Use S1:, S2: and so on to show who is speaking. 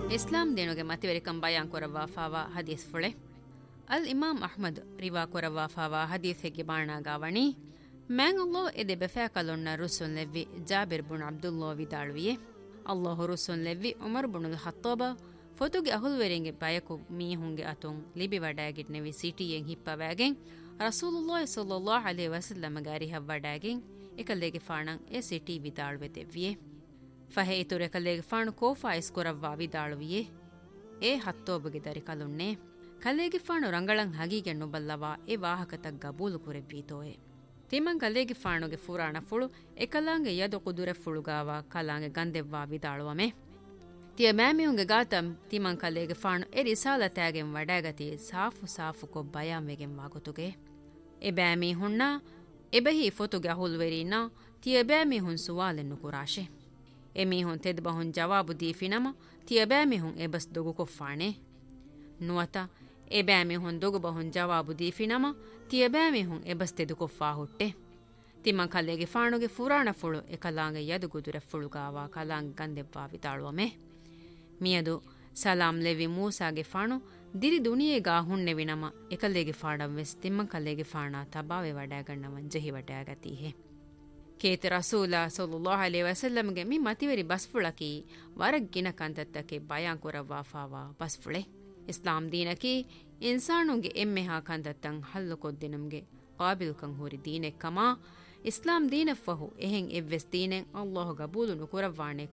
S1: ಇಸ್ಲಾಂ ದೇನುಗೆ ಮತಿವೆರಿಕಂ ಬಯಾನ್ ಕೊರವಾಫಾವಾ ಹದೀಸ್ ಫುಳೆ ಅಲ್ ಇಮಾಮ್ ಅಹ್ಮದ್ ರಿವಾ ಕೊರವಾಫಾವಾ ಹದೀಸ್ ಹೆಗ್ಗೆ ಬಾಣಾಗಾವಣಿ ಮ್ಯಾಂಗ್ ಅಲ್ಲೋ ಎದೆ ಬೆಫಾಕಲೊನ್ನ ರುಸುನ್ ಲೆವ್ವಿ ಜಾಬಿರ್ ಬುನ್ ಅಬ್ದುಲ್ಲೋ ವಿದಾಳುವಿಯೆ ಅಲ್ಲಾಹು ರುಸುನ್ ಲೆವ್ವಿ Umar ಬುನುಲ್ ಹತ್ತೋಬ ಫೊತುಗೆ ಅಹುಲ್ವೆರೆಂಗೆ ಬಯಕು ಮೀಹುಂಗೆ ಅತುಂ Libby ವಡಾಗಿಟ್ನೆವಿ ಸಿಟಿಯೆಂ ಹಿಪ್ಪವಾಗೆಂ ರಸೂಲುಲ್ಲಾಹಿ ಸಲ್ಲಲ್ಲಾಹು ಅಲೈಹಿ ವಸಲ್ಲಮ ಗಾರಿ ಹವ್ವಡಾಗೆಂ ಎಕಲ್ಲೆಗೆ ಫಾಣಂ A city ವಿದಾಳುವೆತೆವ್ವಿಯೆ ಫಹೆ ಇತುರೆ ಕಲ್ಲೆಗೆ ಫಾಣು ಕೋಫಾ ಇಸ್ಕೊರವ್ವಾ ವಿದಾಳುವಿಯೆ A ಹತ್ತೋಬಗೆ Dari ಕಲುನ್ನೆ ಕಲ್ಲೆಗೆ ಫಾಣು ರಂಗಳಂ ಹಗೀಗೆ ನುಬಲ್ಲವಾ A ವಾಹಕತಗ್ ಗಬೂಲು ಕುರೆವ್ವೀತೋಯೆ ತಿಮಂ ಕಲ್ಲೆಗೆ ಫಾಣುಗೆ ಫುರಾಣ ಫುಳು ಎಕಲಾಂಗೆ Yadu ಕುದುರೆ ಫುಳುಗಾವ ಕಲಾಂಗೆ ಗಂದೆವ್ವಾ ವಿದಾಳುವಮೆ ತಿಯ ಮ್ಯಾಮಿಯುಂಗೆ ಗಾತಂ ತಿಮಂ ಕಲ್ಲೆಗೆ ಫಾಣು ಎ ರಿಸಾಲತಾಗೆಂ ವಡಾಗತಿ ಸಾಫು ಕೊ ಬಯಾಂವೆಗೆಂ ವಾಗುತುಗೆ A ಬ್ಯಾಮಿ ಹುಣ್ಣ ಎಬಹಿ ಫೊತುಗೆ ಅಹುಲ್ವೆರೀನಾ ತಿಯ ಬ್ಯಾಮಿ ಹುನ್ ಸುವಾಲೆನ್ನು ಕುರಾಶೆ ಎಮೀಹುನ್ ತೆದ್ಬಹುನ್ ಜವಾಬು ದೀಫಿನಮ ತಿಯ ಬ್ಯಾಮಿಹುನ್ ಎಬಸ್ ದೊಗು ಕೊಫ್ಫಾಣೆ ನುವತ A ಬ್ಯಾಮಿಹುನ್ ದೊಗುಬಹುನ್ ಜವಾಬು ದೀಫಿನಮ ತಿಯ ಬ್ಯಾಮಿಹುನ್ ಎಬಸ್ ತೆದು ಕೊಫ್ಫಾ ಹುಟ್ಟೆ Timma ಕಲ್ಲೆಗೆ ಫಾಣುಗೆ ಫುರಾಣ ಫುಳು A ಕಲಾಂಗೆ Yadu ಗುದುರೆ ಫುಳುಗಾವ ಕಲಾಂಗೆ ಗಂದೆವ್ವಾ ವಿತಾಳುವಮೆ ಮಿಯದು Salam levy ಮೂಸಾಗೆ ಫಾಣು ದಿರಿ ದುನಿಯೆಗಾ ಹುಣ್ಣೆವಿನಮ ಎಕಲ್ಲೆಗೆ ಫಾಣಂ ವೆಸ್ Timma ಕಲ್ಲೆಗೆ ಫಾಣ ತಬಾವೆ ವಡಾಗಣ್ಣವನ್ ಜಹಿ ವಡಾಗತೀಹೆ ಕೇತ ರಸೂಲ ಸಲ್ಲಲ್ಲಾಹು ಅಲೈಹಿ ವಸಲ್ಲಂಗೆ ಮಿ ಮತಿವೆರಿ ಬಸ್ಫುಳಕಿ ವರಗ್ಗಿನ ಕಂತತ್ತಕ್ಕೆ ಬಯಾನ್ ಕೊರವಾಫಾವಾ ಬಸ್ಫುಳೆ ಇಸ್ಲಾಂ ದೀನಕಿ ಇನ್ಸಾನುಗೆ ಎಮ್ಮೆ ಹಾ ಕಂತತ್ತಂ ಹಲ್ಲು ಕೊದ್ದಿನಂಗೆ ಕಾಬಿಲ್ ಕಂ ಹೂರಿ ದೀನೆ ಕಮಾ ಇಸ್ಲಾಂ ದೀನ ಫಹು ಎಹೆಂ ಎವ್ವೆಸ್ ದೀನೆಂ ಅಲ್ಲಾಹು ಗಬೂಲು ನುಕುರವಾಣೆ